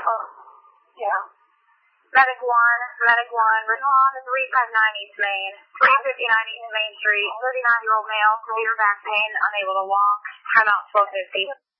Yeah. Medic 1, Rizwan is 359 East Main, 359 East Main Street, 39-year-old male, severe back pain, unable to walk, timeout 1250.